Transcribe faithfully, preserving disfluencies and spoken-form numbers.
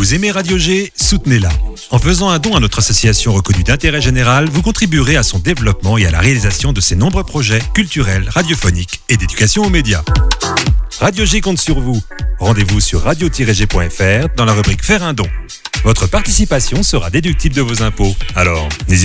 Vous aimez Radio G, soutenez-la. En faisant un don à notre association reconnue d'intérêt général, vous contribuerez à son développement et à la réalisation de ses nombreux projets culturels, radiophoniques et d'éducation aux médias. Radio G compte sur vous. Rendez-vous sur radio tiret g point f r dans la rubrique Faire un don. Votre participation sera déductible de vos impôts. Alors, n'hésitez